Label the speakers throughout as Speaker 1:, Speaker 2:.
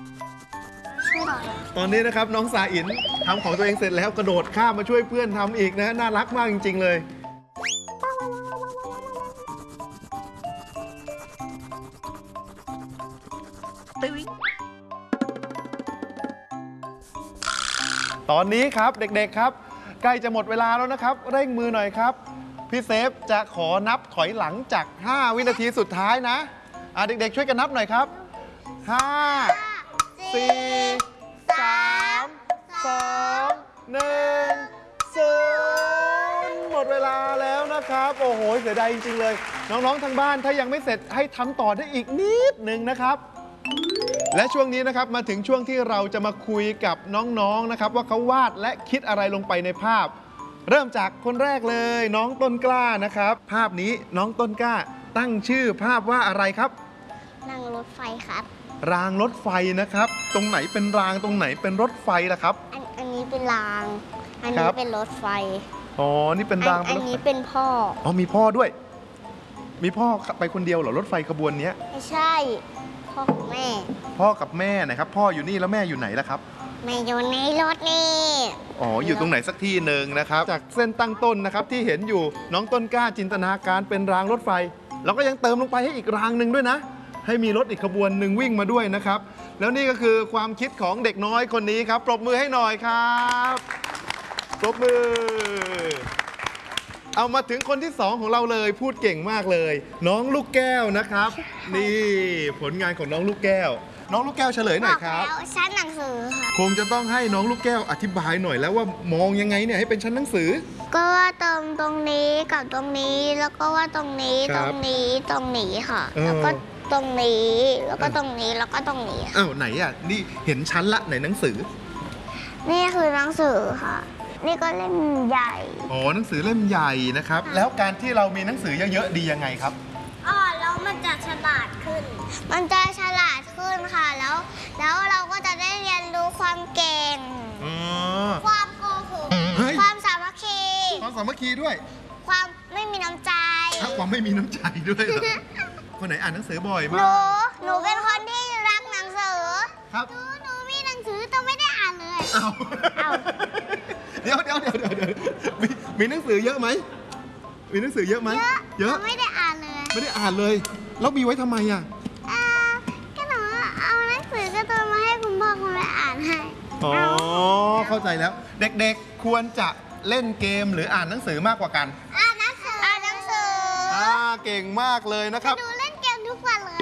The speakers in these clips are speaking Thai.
Speaker 1: ช่วยหน่อย
Speaker 2: ตอนนี้นะครับน้องสาอินทำของตัวเองเสร็จแล้วกระโดดข้ามมาช่วยเพื่อนทำอีกนะน่ารักมากจริงๆเลยตอนนี้ครับเด็กๆครับใกล้จะหมดเวลาแล้วนะครับเร่งมือหน่อยครับพี่เซฟจะขอนับถอยหลังจาก5 วินาทีสุดท้ายนะเด็กๆช่วยกันนับหน่อยครับ5 4 3 2 1 0หมดเวลาแล้วนะครับโอ้โหเสียดายจริงๆเลยน้องๆทางบ้านถ้ายังไม่เสร็จให้ทำต่อได้อีกนิดนึงนะครับและช่วงนี้นะครับมาถึงช่วงที่เราจะมาคุยกับน้องๆนะครับว่าเขาวาดและคิดอะไรลงไปในภาพ เริ่มจากคนแรกเลยน้องต้นกล้านะครับภาพนี้น้องต้นกล้าตั้งชื่อภาพว่าอะไรครับ
Speaker 1: นั่งรถไฟครับ
Speaker 2: รางรถไฟนะครับตรงไหนเป็นรางตรงไหนเป็นรถไฟล่ะครับ
Speaker 1: อันนี้เป็นรางอันนี้เป็นรถไฟ
Speaker 2: อ๋อนี่เป็นราง
Speaker 1: อันนี้เป็นพ่อ
Speaker 2: อ๋อมีพ่อด้วยมีพ่อไปคนเดียวเหรอรถไฟขบวนนี้
Speaker 1: ไม่ใช่พ่อกับแม่
Speaker 2: พ่อกับแม่นะครับพ่ออยู่นี่แล้วแม่อยู่ไหนล่ะครับ
Speaker 1: แม่อยู่ในรถนี่
Speaker 2: อ๋ออยู่ตรงไหนสักที่หนึ่งนะครับจากเส้นตั้งต้นนะครับที่เห็นอยู่น้องต้นกล้าจินตนาการเป็นรางรถไฟแล้วก็ยังเติมลงไปให้อีกรางหนึ่งด้วยนะให้มีรถอีกขบวนหนึ่งวิ่งมาด้วยนะครับแล้วนี่ก็คือความคิดของเด็กน้อยคนนี้ครับปรบมือให้หน่อยครับปรบมือเอามาถึงคนที่2ของเราเลยพูดเก่งมากเลยน้องลูกแก้วนะครับนี่ผลงานของน้องลูกแก้วน้องลูกแก้วเฉลยหน่อยครับ
Speaker 1: ชั้นหนังสือค่ะ
Speaker 2: คงจะต้องให้น้องลูกแก้วอธิบายหน่อยแล้วว่ามองยังไงเนี่ยให้เป็นชั้นหนังสือ
Speaker 1: ก็ว่าเติมตรงนี้กับตรงนี้แล้วก็ว่าตรงนี้ตรงนี้ตรงนี้ค่ะแล้วก็ตรงนี้แล้วก็ตรงนี้แล้วก็ตรงนี้
Speaker 2: อ้าวไหนอ่ะนี่เห็นชั้นละไหนหนังสือ
Speaker 1: นี่คือหนังสือค่ะนี่ก็เล่มใหญ่
Speaker 2: อ๋อหนังสือเล่มใหญ่นะครับแล้วการที่เรามีหนังสือเยอะๆดียังไงครับ
Speaker 1: แล้วมันจะฉลาดขึ้นมันจะฉลาดขึ้นค่ะแล้วเราก็จะได้เรียนรู้ความเก่งความโกหกความสามัคคี
Speaker 2: ความสามัคคีด้วย
Speaker 1: ความไม่มีน้ำใจ
Speaker 2: ความไม่มีน้ำใจด้วยคนไหนอ่านหนังสือบ่อยมาก
Speaker 1: หนูเป็นคนที่รักหนังสือ
Speaker 2: ครับ
Speaker 1: หนูมีหนังสือแต่ไม่ได้อ่านเลย
Speaker 2: เดี๋ยวมีหนังสือเยอะไหมมีหนังสือเยอะไหมเยอะ
Speaker 1: ไม่ได้อ่านเลย
Speaker 2: ไม่ได้อ่านเลยแล้วมีไว้ทำไมอ่ะ
Speaker 1: ก็หนูเอาหนังสือการ์ตูนมาให้คุณพ่อคุณแม่อ่านให้
Speaker 2: อ๋อเข้าใจแล้วเด็กๆควรจะเล่นเกมหรืออ่านหนังสือมากกว่ากัน
Speaker 1: อ่านหนังสือ
Speaker 2: เก่งมากเลยนะครับ
Speaker 1: ดูเล่นเกมทุกวันเลย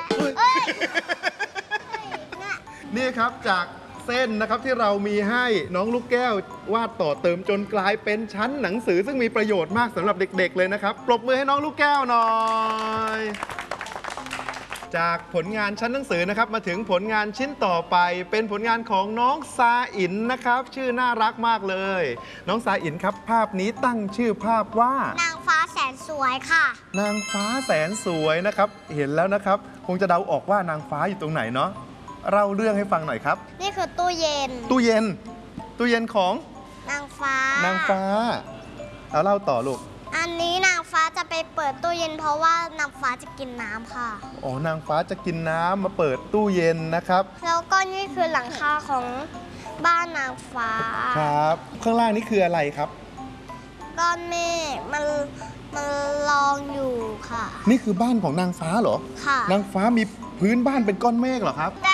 Speaker 2: นี่ครับจากเส้นนะครับที่เรามีให้น้องลูกแก้ววาดต่อเติมจนกลายเป็นชั้นหนังสือซึ่งมีประโยชน์มากสำหรับเด็กๆเลยนะครับปรบมือให้น้องลูกแก้วหน่อยจากผลงานชั้นหนังสือนะครับมาถึงผลงานชิ้นต่อไปเป็นผลงานของน้องซาอินนะครับชื่อน่ารักมากเลยน้องซาอินครับภาพนี้ตั้งชื่อภาพว่าน
Speaker 1: างฟ้าแสนสวยค่ะ
Speaker 2: นางฟ้าแสนสวยนะครับเห็นแล้วนะครับคงจะเดาออกว่านางฟ้าอยู่ตรงไหนเนาะเล่าเรื่องให้ฟังหน่อยครับ
Speaker 1: นี่คือตู้เย็น
Speaker 2: ตู้เย็นของ
Speaker 1: นางฟ้า
Speaker 2: เอาเล่าต่อลูก
Speaker 1: อันนี้นางฟ้าจะไปเปิดตู้เย็นเพราะว่านางฟ้าจะกินน้ำค่ะ
Speaker 2: อ๋อนางฟ้าจะกินน้ำมาเปิดตู้เย็นนะครับ
Speaker 1: แล้วก็นี่คือหลังคาของบ้านนางฟ้า
Speaker 2: ครับข้างล่างนี่คืออะไรครับ
Speaker 1: ก้อนเมฆมันลองอยู่ค่ะ
Speaker 2: นี่คือบ้านของนางฟ้าเหรอ
Speaker 1: ค่ะ
Speaker 2: นางฟ้ามีพื้นบ้านเป็นก้อนเมฆเหรอครับ